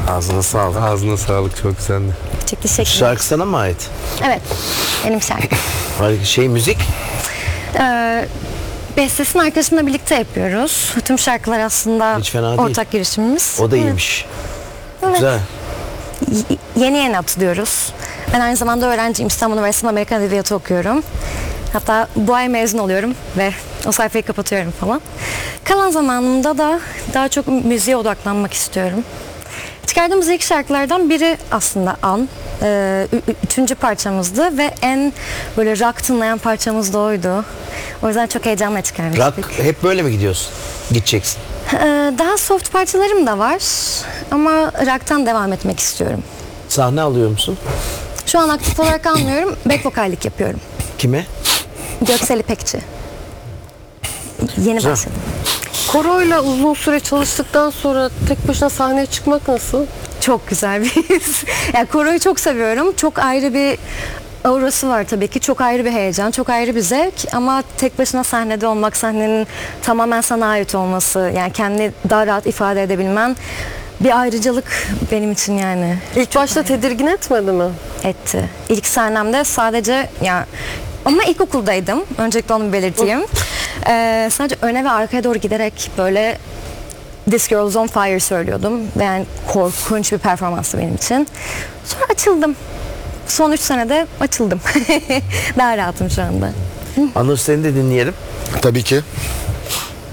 Ağzına sağlık. Ağzına sağlık, çok güzeldi. Çok teşekkürler. Şarkı sana mı ait? Evet, benim şarkım. Müzik? Bestesini arkadaşımla birlikte yapıyoruz. Tüm şarkılar aslında Hiç fena değil. ortak girişimimiz. O da iyiymiş. Evet. Güzel. Yeni atılıyoruz. Ben aynı zamanda öğrenciyim. İstanbul Üniversitesi'nde Amerikan Edebiyatı okuyorum. Hatta bu ay mezun oluyorum ve o sayfayı kapatıyorum falan. Kalan zamanımda da daha çok müziğe odaklanmak istiyorum. Çıkardığımız ilk şarkılardan biri aslında An. Üçüncü parçamızdı ve en böyle rock tınlayan parçamız da oydu. O yüzden çok heyecanla çıkarmıştık. Rock hep böyle mi gidiyorsun? Gideceksin. Daha soft parçalarım da var ama rock'tan devam etmek istiyorum. Sahne alıyor musun? Şu an aktif olarak almıyorum, back vokallik yapıyorum. Kime? Göksel İpekçi. Yeni Güzel. başladım. Koroyla uzun süre çalıştıktan sonra tek başına sahneye çıkmak nasıl? Çok güzel bir his. Yani koroyu çok seviyorum. Çok ayrı bir aurası var tabii ki. Çok ayrı bir heyecan, çok ayrı bir zevk. Ama tek başına sahnede olmak, sahnenin tamamen sana ait olması, yani kendini daha rahat ifade edebilmen bir ayrıcalık benim için yani. İlk başta tedirgin etmedi mi? Etti. İlk sahnemde sadece ya ama ilkokuldaydım. Öncelikle onu belirteyim. Sadece öne ve arkaya doğru giderek böyle This Girl's on Fire söylüyordum. Ve yani korkunç bir performanstı benim için. Sonra açıldım. Son 3 senede açıldım. Daha rahatım şu anda. Anır, seni de dinleyelim. Tabii ki.